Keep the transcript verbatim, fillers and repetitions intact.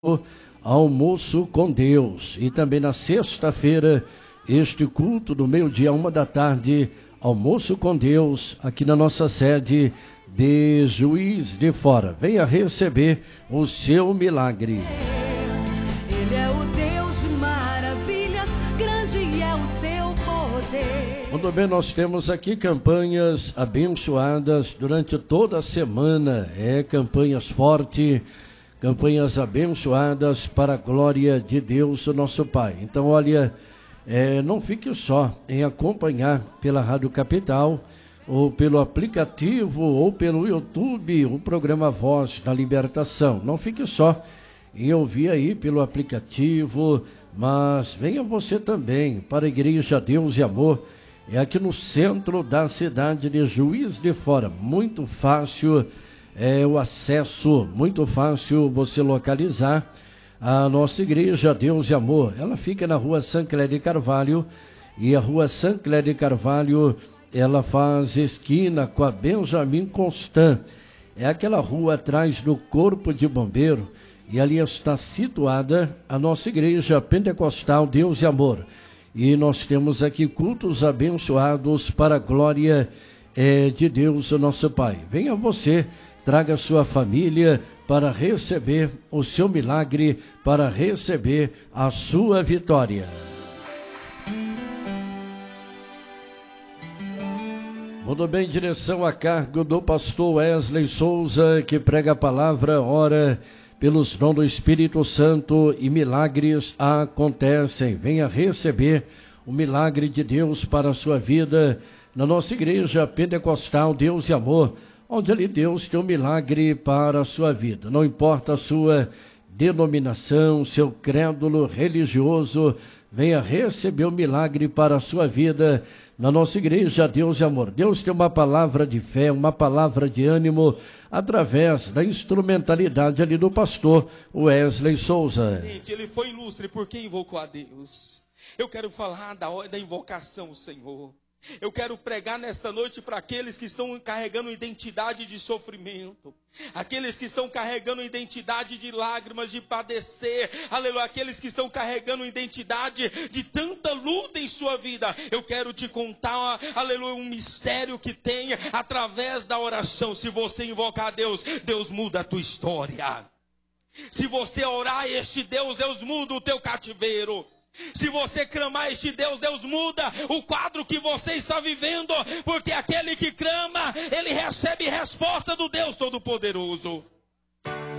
Almoço com Deus. E também na sexta-feira, este culto do meio-dia, uma da tarde, Almoço com Deus, aqui na nossa sede de Juiz de Fora. Venha receber o seu milagre. Ele é o Deus de maravilhas, grande é o seu poder. Muito bem, nós temos aqui campanhas abençoadas durante toda a semana. É, campanhas fortes, campanhas abençoadas para a glória de Deus, o nosso Pai. Então, olha, é, não fique só em acompanhar pela Rádio Capital, ou pelo aplicativo, ou pelo YouTube, o programa Voz da Libertação. Não fique só em ouvir aí pelo aplicativo, mas venha você também para a Igreja Deus e Amor. É aqui no centro da cidade de Juiz de Fora. Muito fácil é o acesso, muito fácil você localizar a nossa Igreja Deus e Amor. Ela fica na rua Sancler de Carvalho, e a rua Sancler de Carvalho, ela faz esquina com a Benjamin Constant. É aquela rua atrás do Corpo de Bombeiro, e ali está situada a nossa Igreja Pentecostal Deus e Amor. E nós temos aqui cultos abençoados para a glória é, de Deus, o nosso Pai. Venha você, traga sua família para receber o seu milagre, para receber a sua vitória. Muito bem, direção a cargo do pastor Wesley Souza, que prega a palavra, ora pelos dons do Espírito Santo e milagres acontecem. Venha receber o milagre de Deus para a sua vida na nossa Igreja Pentecostal Deus e Amor, onde ali Deus tem um milagre para a sua vida. Não importa a sua denominação, seu crédulo religioso, venha receber o milagre para a sua vida na nossa Igreja Deus e Amor. Deus tem uma palavra de fé, uma palavra de ânimo, através da instrumentalidade ali do pastor Wesley Souza. Gente, ele foi ilustre porque invocou a Deus. Eu quero falar da, da invocação, Senhor. Eu quero pregar nesta noite para aqueles que estão carregando identidade de sofrimento, aqueles que estão carregando identidade de lágrimas, de padecer, aleluia, aqueles que estão carregando identidade de tanta luta em sua vida. Eu quero te contar, aleluia, um mistério que tem através da oração. Se você invocar a Deus, Deus muda a tua história. Se você orar a este Deus, Deus muda o teu cativeiro. Se você clamar a este Deus, Deus muda o quadro que você está vivendo, porque aquele que clama, ele recebe resposta do Deus Todo-Poderoso.